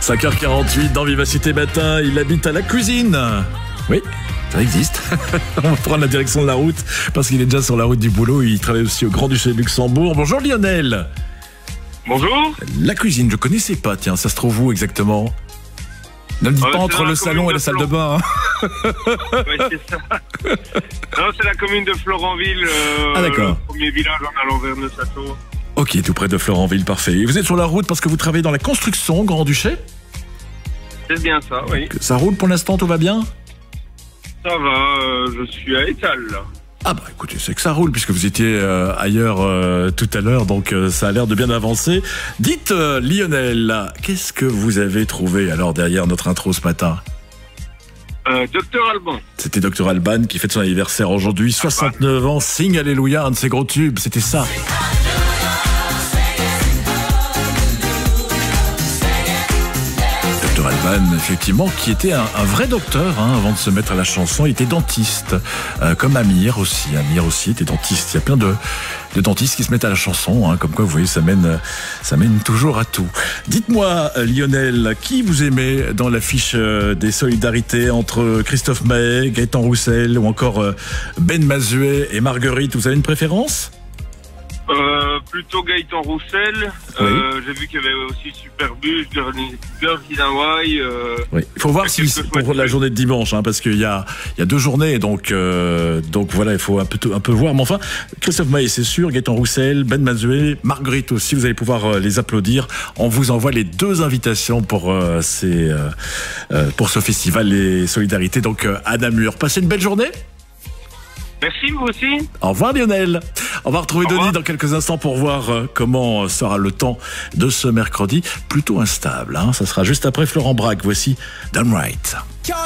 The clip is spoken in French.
5h48 dans Vivacité Matin, il habite à la cuisine. Oui, ça existe. On va prendre la direction de la route parce qu'il est déjà sur la route du boulot. Il travaille aussi au Grand-Duché de Luxembourg. Bonjour Lionel. Bonjour. La cuisine, je connaissais pas, tiens, ça se trouve où exactement? Ne me dites pas entre le salon et la salle de bain. Hein. Oui, c'est ça. Non, c'est la commune de Florenville. Ah d'accord. Le premier village en allant vers Neuchâtel. Ok, tout près de Florenville, parfait. Et vous êtes sur la route parce que vous travaillez dans la construction, Grand-Duché? C'est bien ça, oui. Ça roule pour l'instant, tout va bien? Ça va, je suis à Étal, là. Ah bah écoutez, c'est que ça roule puisque vous étiez ailleurs tout à l'heure, donc ça a l'air de bien avancer. Dites Lionel, qu'est-ce que vous avez trouvé alors derrière notre intro ce matin? Docteur Alban. C'était Docteur Alban qui fête son anniversaire aujourd'hui, 69 ans, Sing Alléluia, un de ses gros tubes, c'était ça. Alban, effectivement, qui était un vrai docteur avant de se mettre à la chanson. Il était dentiste, comme Amir aussi. Amir aussi était dentiste. Il y a plein de dentistes qui se mettent à la chanson, comme quoi vous voyez, ça mène toujours à tout. Dites-moi, Lionel, qui vous aimez dans l'affiche des solidarités entre Christophe Maé, Gaëtan Roussel ou encore Ben Mazuet et Marguerite? Vous avez une préférence? Plutôt Gaëtan Roussel. Oui. J'ai vu qu'il y avait aussi Superbus, Girls in Hawaii. Oui. Il faut voir si c'est pour la journée de dimanche, parce qu'il y a 2 journées, donc voilà, il faut un peu voir. Mais enfin, Christophe Maé, c'est sûr, Gaëtan Roussel, Ben Mazuet, Marguerite aussi, vous allez pouvoir les applaudir. On vous envoie les 2 invitations pour ce festival Les Solidarités, donc à Namur. Passez une belle journée. Merci, vous aussi. Au revoir Lionel. On va retrouver Denis dans quelques instants pour voir comment sera le temps de ce mercredi. Plutôt instable, ça sera juste après Florent Braque. Voici Done Right.